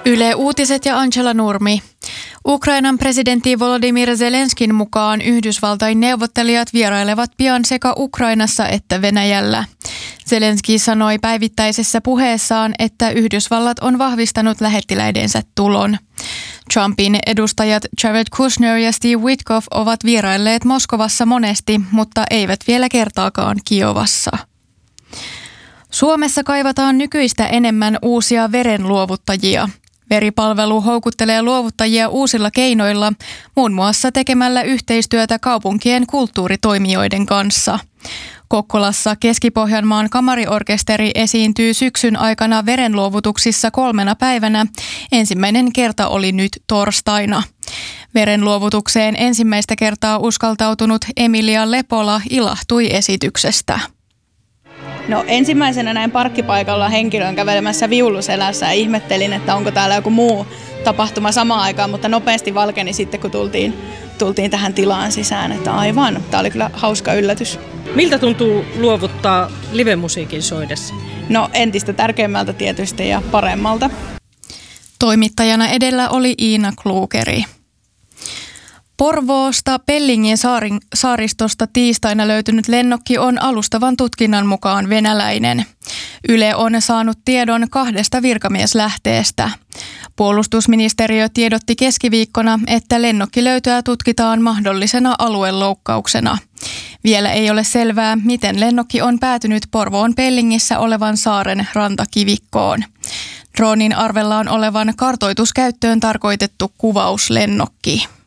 Yle Uutiset ja Angela Nurmi. Ukrainan presidentti Volodymyr Zelenskin mukaan Yhdysvaltain neuvottelijat vierailevat pian sekä Ukrainassa että Venäjällä. Zelenski sanoi päivittäisessä puheessaan, että Yhdysvallat on vahvistanut lähettiläidensä tulon. Trumpin edustajat Jared Kushner ja Steve Witkoff ovat vierailleet Moskovassa monesti, mutta eivät vielä kertaakaan Kiovassa. Suomessa kaivataan nykyistä enemmän uusia verenluovuttajia. Veripalvelu houkuttelee luovuttajia uusilla keinoilla, muun muassa tekemällä yhteistyötä kaupunkien kulttuuritoimijoiden kanssa. Kokkolassa Keski-Pohjanmaan kamariorkesteri esiintyy syksyn aikana verenluovutuksissa 3 päivänä. Ensimmäinen kerta oli nyt torstaina. Verenluovutukseen ensimmäistä kertaa uskaltautunut Emilia Lepola ilahtui esityksestä. No ensimmäisenä näin parkkipaikalla henkilön kävelemässä viuluselässä ja ihmettelin, että onko täällä joku muu tapahtuma samaan aikaan, mutta nopeasti valkeni sitten, kun tultiin tähän tilaan sisään, että aivan, tämä oli kyllä hauska yllätys. Miltä tuntuu luovuttaa livemusiikin soidessa? No entistä tärkeimmältä tietysti ja paremmalta. Toimittajana edellä oli Iina Klugeri. Porvoosta Pellingin saaristosta tiistaina löytynyt lennokki on alustavan tutkinnan mukaan venäläinen. Yle on saanut tiedon 2 virkamieslähteestä. Puolustusministeriö tiedotti keskiviikkona, että lennokkilöytöä tutkitaan mahdollisena alueloukkauksena. Vielä ei ole selvää, miten lennokki on päätynyt Porvoon Pellingissä olevan saaren rantakivikkoon. Droonin arvellaan olevan kartoituskäyttöön tarkoitettu kuvauslennokki.